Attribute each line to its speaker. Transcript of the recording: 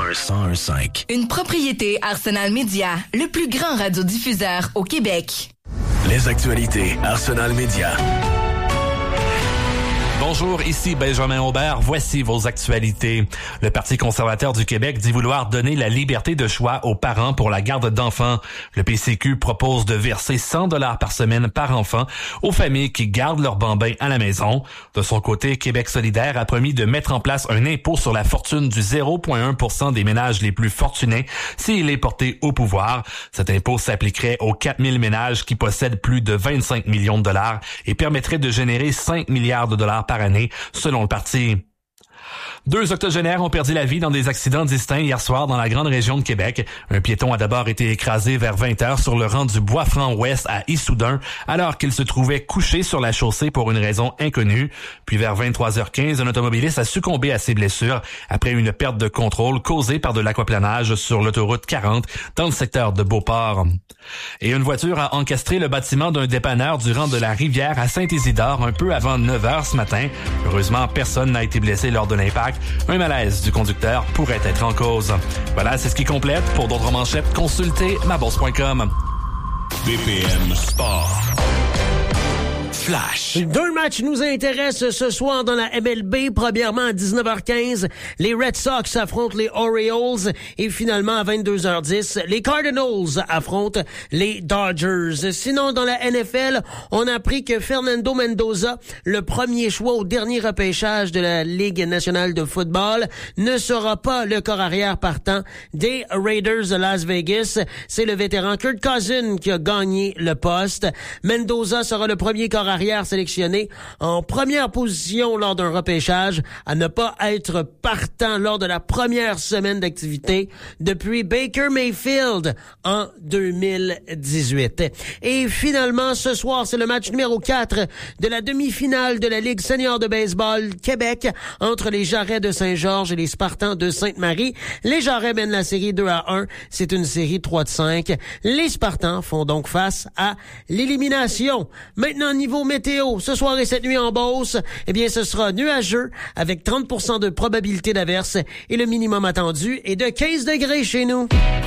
Speaker 1: 101.5.
Speaker 2: Une propriété Arsenal Média, le plus grand radiodiffuseur au Québec.
Speaker 1: Les actualités Arsenal Média.
Speaker 3: Bonjour, ici Benjamin Aubert. Voici vos actualités. Le Parti conservateur du Québec dit vouloir donner la liberté de choix aux parents pour la garde d'enfants. Le PCQ propose de verser 100 $ par semaine par enfant aux familles qui gardent leurs bambins à la maison. De son côté, Québec solidaire a promis de mettre en place un impôt sur la fortune du 0,1 % des ménages les plus fortunés s'il est porté au pouvoir. Cet impôt s'appliquerait aux 4000 ménages qui possèdent plus de 25 millions de dollars et permettrait de générer 5 milliards de dollars par année, selon le parti. 2 octogénaires ont perdu la vie dans des accidents distincts hier soir dans la grande région de Québec. Un piéton a d'abord été écrasé vers 20h sur le rang du Bois-Franc-Ouest à Issoudun, alors qu'il se trouvait couché sur la chaussée pour une raison inconnue. Puis vers 23h15, un automobiliste a succombé à ses blessures après une perte de contrôle causée par de l'aquaplanage sur l'autoroute 40 dans le secteur de Beauport. Et une voiture a encastré le bâtiment d'un dépanneur du rang de la Rivière à Saint-Isidore un peu avant 9h ce matin. Heureusement, personne n'a été blessé lors de l'impact. Un malaise du conducteur pourrait être en cause. Voilà, c'est ce qui complète. Pour d'autres manchettes, consultez mabourse.com.
Speaker 1: BPM Sport. Flash.
Speaker 4: 2 matchs nous intéressent ce soir dans la MLB. Premièrement, à 19h15, les Red Sox affrontent les Orioles. Et finalement, à 22h10, les Cardinals affrontent les Dodgers. Sinon, dans la NFL, on a appris que Fernando Mendoza, le premier choix au dernier repêchage de la Ligue nationale de football, ne sera pas le corps arrière partant des Raiders de Las Vegas. C'est le vétéran Kirk Cousins qui a gagné le poste. Mendoza sera le premier corps arrière sélectionné en première position lors d'un repêchage à ne pas être partant lors de la première semaine d'activité depuis Baker Mayfield en 2018. Et finalement, ce soir, c'est le match numéro 4 de la demi-finale de la Ligue senior de baseball Québec entre les Jarrets de Saint-Georges et les Spartans de Sainte-Marie. Les Jarrets mènent la série 2-1. C'est une série 3-5. Les Spartans font donc face à l'élimination. Maintenant, niveau météo, ce soir et cette nuit en Beauce, eh bien, ce sera nuageux avec 30% de probabilité d'averse et le minimum attendu est de 15 degrés chez nous.